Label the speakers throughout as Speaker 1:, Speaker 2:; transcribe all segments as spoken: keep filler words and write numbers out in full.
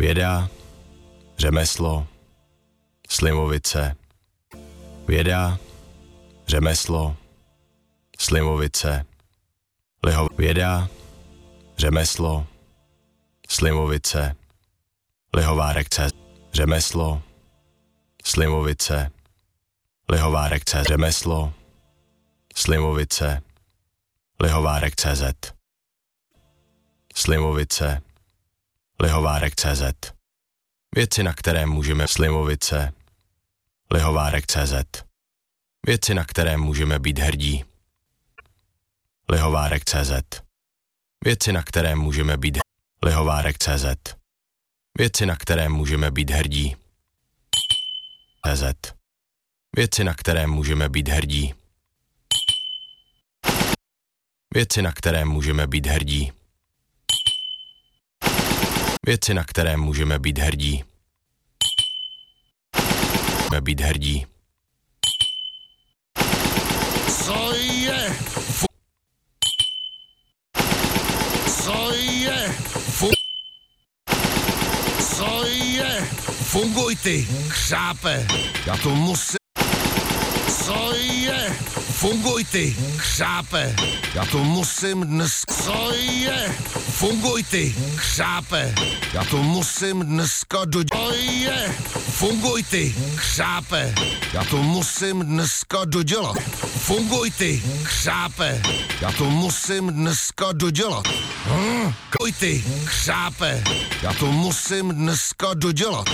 Speaker 1: Věda, řemeslo, slimovice. Věda, řemeslo, slimovice. Liho. Věda, řemeslo, slimovice. Lihovárek C. Řemeslo, slimovice. Lihovárek C. Řemeslo, slimovice. Lihovárek C Z. Slimovice. Lihovárek C Z. Věci, na které můžeme slimovice. Lihovárek C Z. Věci, na které můžeme být hrdí. Lihovárek C Z. Věci, na které můžeme být Lihovárek C Z. Věci, na které můžeme být hrdí. C Z. Věci, na které můžeme být hrdí. Věci, na které můžeme být hrdí. Věci, na které můžeme být hrdí. Můžeme být hrdí.
Speaker 2: Co je? Fu- Co je? Fu- Co je? Funguj ty, křápe. Já to musím. Co je? Funguj ty, křápe. Já to musím dnes. Co je? Funguj ty, křápe. Já to musím dneska do... Co je? Funguj ty, křápe. Já to musím dneska dodělat. Funguj ty, křápe. Já to musím dneska dodělat. Hm? Kuj ty, křápe. Já to musím dneska dodělat.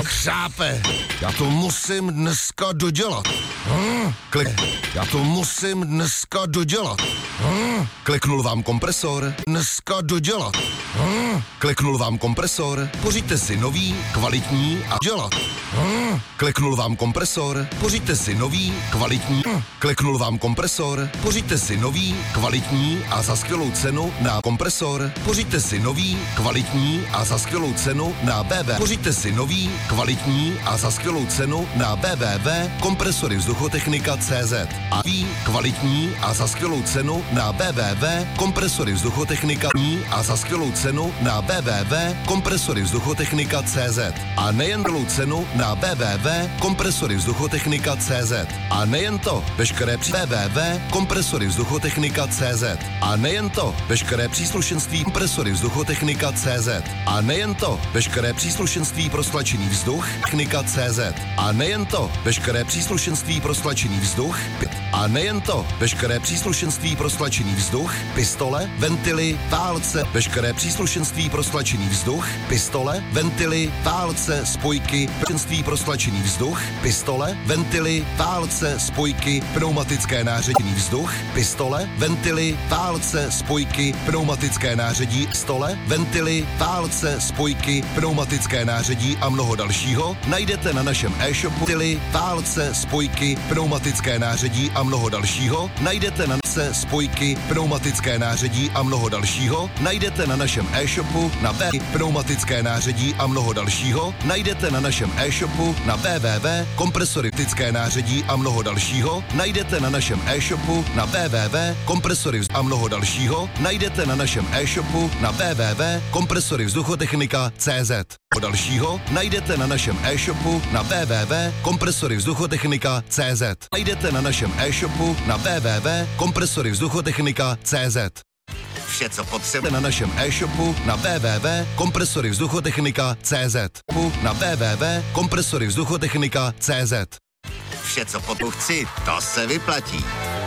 Speaker 2: Křápe. Já to musím dneska dodělat. Hm? Klik. Já to musím dneska dodělat. Hm? Kliknul vám kompresor. Dneska dodělat. Hm? Kliknul vám kompresor. Pořiďte si nový, kvalitní a dělat. Hm? Kliknul vám kompresor. Pořiďte si nový, kvalitní. Hm? Kliknul vám kompresor. Pořiďte si nový, kvalitní a za skvělou cenu na kompresor. Pořiďte si nový, kvalitní a za skvělou cenu na B B. Pořiďte si nový, kvalitní a za skvělou cenu na w w w tečka kompresory vzduchotechnika tečka c z a ví kvalitní a za skvělou cenu na w w w tečka kompresory vzduchotechnika a za skvělou cenu na w w w tečka kompresory vzduchotechnika tečka c z a nejen skvělou cenu na w w w tečka kompresory vzduchotechnika tečka c z a nejen to, veškeré při w w w tečka kompresory vzduchotechnika tečka c z a nejen to, veškeré příslušenství kompresory vzduchotechnika tečka c z a nejen to, veškeré příslušenství pro stlačený vzduch technika tečka c z a nejen to, veškeré příslušenství pro stlačený vzduch a nejen to, veškeré příslušenství pro stlačený vzduch, pistole, ventily, válce, veškeré příslušenství pro stlačený vzduch, pistole, ventily, válce, spojky, příslušenství pro stlačený vzduch, pistole, ventily, válce, spojky, pneumatické nářadí vzduch, pistole, ventily, válce, spojky, pneumatické nářadí, stole, ventily, válce, spojky, pneumatické nářadí a mnoho dalšího najdete na našem e-shopu. Ventily, válce, spojky, pneumatické nářadí a mnoho dalšího najdete na se spojky, pneumatické nářadí a mnoho dalšího najdete na našem e-shopu na B pneumatické nářadí a mnoho dalšího najdete na našem e-shopu na w w w tečka kompresorytické nářadí a mnoho dalšího najdete na našem e-shopu na w w w tečka kompresory a mnoho dalšího najdete na našem e-shopu na w w w tečka kompresory vzduchotechnika tečka c z. Dalšího najdete na našem e-shopu na w w w tečka kompresory vzduchotechnika tečka c z. Najdete na našem e-shopu na w w w tečka kompresory vzduchotechnika tečka c z. Vše, co potřebujete na našem e-shopu na w w w tečka kompresory vzduchotechnika tečka c z. Na w w w tečka kompresory vzduchotechnika tečka c z. Vše, co potřebuji chci, to se vyplatí.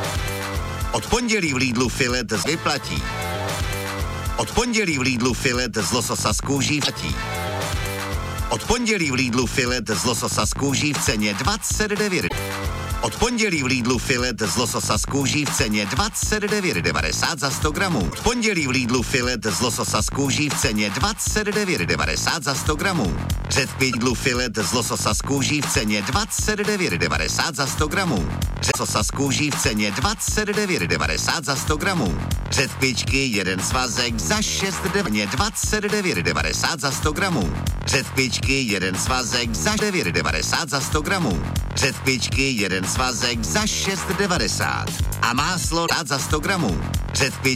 Speaker 2: Od pondělí v Lidlu filet z vyplatí. Od pondělí v Lidlu filet z lososa z kůží platí. Od pondělí v Lidlu filet z lososa z kůží v ceně dvacet devět. Od pondělí v Lidlu filet z lososa z kůží v ceně dvacet devět devadesát za sto gramů. Od pondělí v Lidlu filet z lososa z kůží v ceně dvacet devět devadesát za sto gramů. Řetkví Lidlu filet z lososa z kůží v ceně dvacet devět devadesát za sto gramů. Lososa z kůží v ceně dvacet devět devadesát za sto gramů. Řetkvičky jeden svazek za šest devět dvacet devět devadesát za sto gramů. Řetkvičky jeden svazek za devět devadesát za sto gramů. Řetkvičky jeden svazek za šest devadesát a máslo za sto gramů. Řetkvičky